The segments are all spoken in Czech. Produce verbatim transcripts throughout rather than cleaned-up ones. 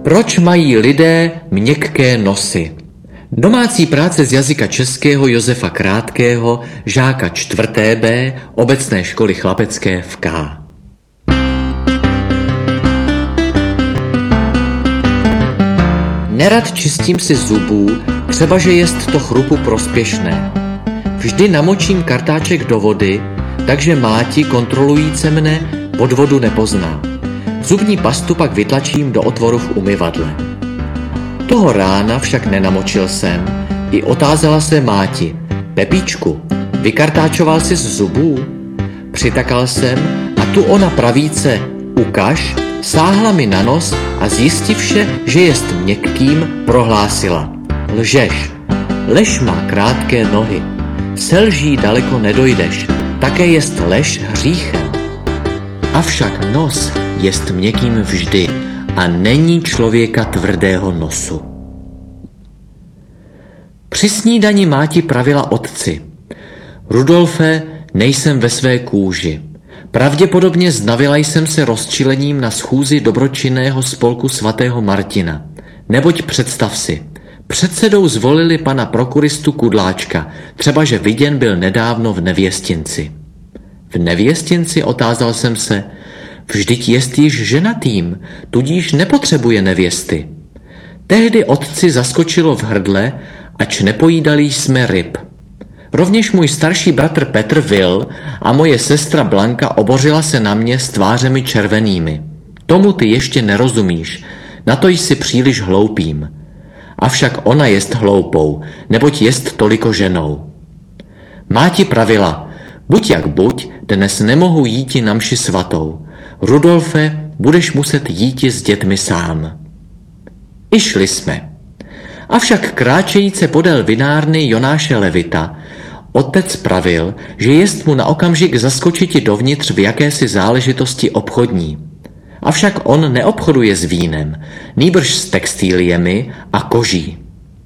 Proč mají lidé měkké nosy? Domácí práce z jazyka českého Josefa Krátkého, žáka čtvrté B, obecné školy chlapecké v K. Nerad čistím si zubů, třeba že jest to chrupu prospěšné. Vždy namočím kartáček do vody, takže máti kontrolujíce mne podvodu nepozná. Zubní pastu pak vytlačím do otvoru v umyvadle. Toho rána však nenamočil jsem, i otázala se máti: Pepíčku, vykartáčoval jsi z zubů? Přitakal jsem a tu ona pravíce: ukaž, sáhla mi na nos a zjistivše, že jest měkkým, prohlásila: lžeš, lež má krátké nohy, se lží daleko nedojdeš, také jest lež hříchem. Avšak nos jest měkkým vždy a není člověka tvrdého nosu. Při snídani máti pravila otci: Rudolfe, nejsem ve své kůži. Pravděpodobně znavila jsem se rozčilením na schůzi dobročinného spolku svatého Martina. Neboť představ si, předsedou zvolili pana prokuristu Kudláčka, třeba že viděn byl nedávno v Nevěstinci. V Nevěstinci, otázal jsem se, vždyť jest již ženatým, tudíž nepotřebuje nevěsty. Tehdy otci zaskočilo v hrdle, ač nepojídali jsme ryb. Rovněž můj starší bratr Petr vil a moje sestra Blanka obořila se na mě s tvářemi červenými. Tomu ty ještě nerozumíš, na to jsi příliš hloupým. Avšak ona jest hloupou, neboť jest toliko ženou. Máti pravila: buď jak buď, dnes nemohu jíti na mši svatou. Rudolfe, budeš muset jíti s dětmi sám. I šli jsme. Avšak kráčejíce podél vinárny Jonáše Levita otec pravil, že jest mu na okamžik zaskočiti dovnitř v jakési záležitosti obchodní. Avšak on neobchoduje s vínem, nýbrž s textíliemi a koží.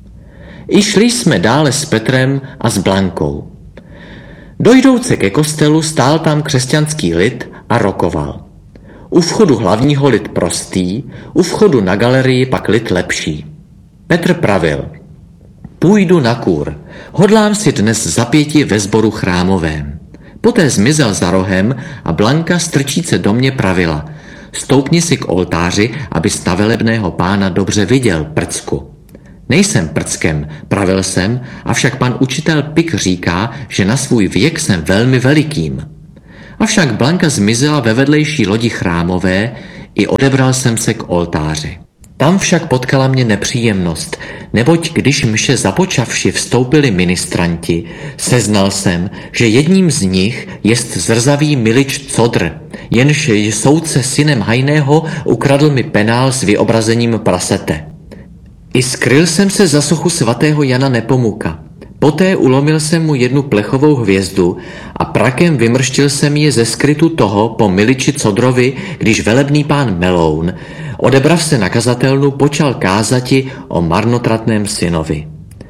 I šli jsme dále s Petrem a s Blankou. Dojdouce ke kostelu stál tam křesťanský lid a rokoval. U vchodu hlavního lid prostý, u vchodu na galerii pak lid lepší. Petr pravil: půjdu na kůr, hodlám si dnes zapěti ve sboru chrámovém. Poté zmizel za rohem a Blanka strčíce do mě pravila: stoupni si k oltáři, abys na velebného pána dobře viděl, prcku. Nejsem prckem, pravil jsem, avšak pan učitel Pik říká, že na svůj věk jsem velmi velikým. Avšak Blanka zmizela ve vedlejší lodi chrámové, i odebral jsem se k oltáři. Tam však potkala mě nepříjemnost, neboť když mše započavši vstoupili ministranti, seznal jsem, že jedním z nich jest zrzavý Milič Codr, jenž soudce synem Hajného ukradl mi penál s vyobrazením prasete. I skryl jsem se za sochu svatého Jana Nepomuka. Poté ulomil jsem mu jednu plechovou hvězdu a prakem vymrštil jsem ji ze skrytu toho po Miliči Codrovi, když velebný pán Meloun, odebrav se na kazatelnu, počal kázati o marnotratném synovi.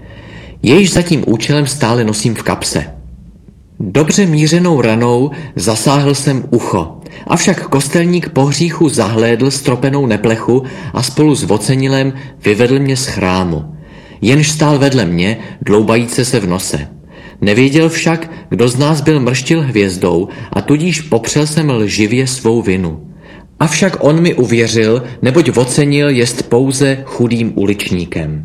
Jejž za tím účelem stále nosím v kapse. Dobře mířenou ranou zasáhl jsem ucho, avšak kostelník po hříchu zahlédl stropenou neplechu a spolu s vocenilem vyvedl mě z chrámu. Jenž stál vedle mě, dloubajíce se v nose. Nevěděl však, kdo z nás byl mrštil hvězdou, a tudíž popřel jsem lživě svou vinu. Avšak on mi uvěřil, neboť vocenil jest pouze chudým uličníkem.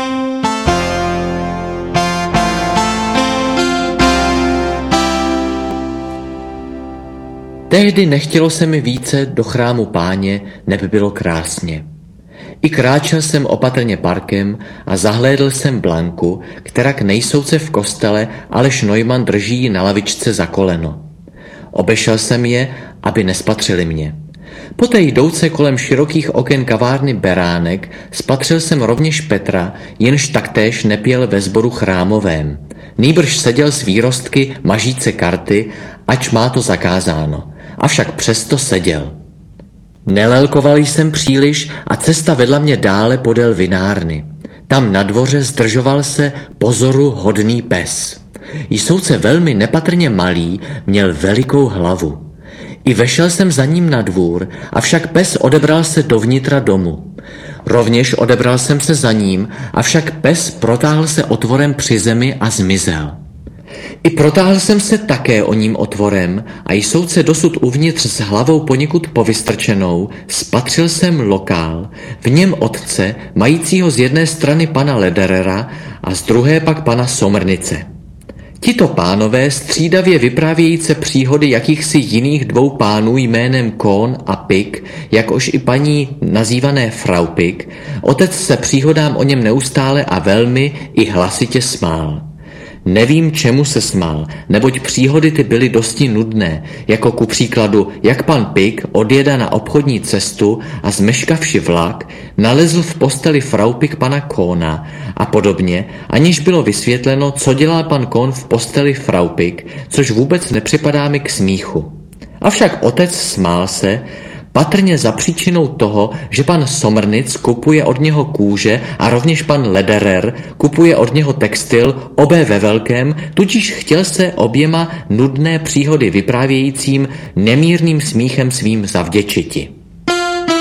Tehdy nechtělo se mi více do chrámu Páně, neby bylo krásně. I kráčel jsem opatrně parkem a zahlédl jsem Blanku, kterak nejsouce v kostele, alež Neumann drží ji na lavičce za koleno. Obešel jsem je, aby nespatřili mě. Poté jdouce kolem širokých oken kavárny Beránek spatřil jsem rovněž Petra, jenž taktéž nepěl ve sboru chrámovém. Nýbrž seděl s výrostky mažíce karty, ač má to zakázáno. Avšak přesto seděl. Nelelkoval jsem příliš a cesta vedla mě dále podél vinárny. Tam na dvoře zdržoval se pozoru hodný pes. Jsouce velmi nepatrně malý, měl velikou hlavu. I vešel jsem za ním na dvůr, avšak pes odebral se dovnitra domu. Rovněž odebral jsem se za ním, avšak pes protáhl se otvorem při zemi a zmizel. I protáhl jsem se také o ním otvorem a jsou se dosud uvnitř s hlavou poněkud povystrčenou, spatřil jsem lokál, v něm otce, majícího z jedné strany pana Lederera a z druhé pak pana Somrnice. Tito pánové střídavě vyprávějíce příhody jakýchsi jiných dvou pánů jménem Kohn a Pik, jakož i paní nazývané Frau Pik, otec se příhodám o něm neustále a velmi i hlasitě smál. Nevím, čemu se smál, neboť příhody ty byly dosti nudné, jako ku příkladu, jak pan Pik odjeda na obchodní cestu a zmeškavši vlak, nalezl v posteli Frau Pik pana Kohna a podobně, aniž bylo vysvětleno, co dělal pan Kohn v posteli Frau Pik, což vůbec nepřipadá mi k smíchu. Avšak otec smál se, patrně za příčinou toho, že pan Somrnic kupuje od něho kůže a rovněž pan Lederer kupuje od něho textil, obé ve velkém, tudíž chtěl se oběma nudné příhody vyprávějícím nemírným smíchem svým zavděčiti.